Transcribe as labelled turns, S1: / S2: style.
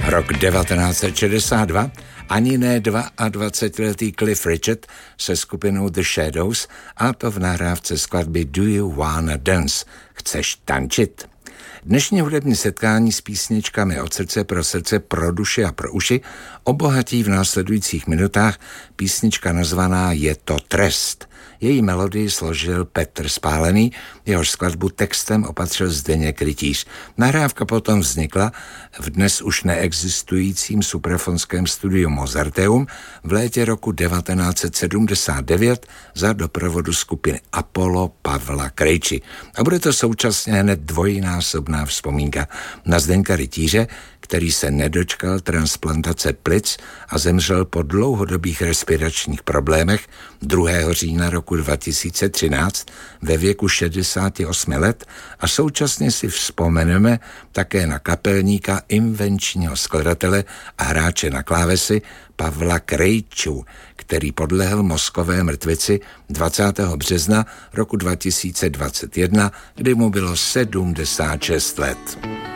S1: Rok 1962, ani ne 22letý Cliff Richard se skupinou The Shadows, a to v nahrávce skladby Do You Wanna Dance? Chceš tančit? Dnešní hudební setkání s písničkami od srdce pro srdce, pro duši a pro uši obohatí v následujících minutách písnička nazvaná Je to trest. Její melodii složil Petr Spálený, jehož skladbu textem opatřil Zdeněk Rytíř. Nahrávka potom vznikla v dnes už neexistujícím suprafonském studiu Mozarteum v létě roku 1979 za doprovodu skupiny Apollo Pavla Krejči. A bude to současně hned dvojnásobná vzpomínka na Zdeňka Rytíře, který se nedočkal transplantace plic a zemřel po dlouhodobých respiračních problémech 2. října roku 2013 ve věku 68 let, a současně si vzpomeneme také na kapelníka, invenčního skladatele a hráče na klávesy Pavla Krejču, který podlehl mozkové mrtvici 20. března roku 2021, kdy mu bylo 76 let.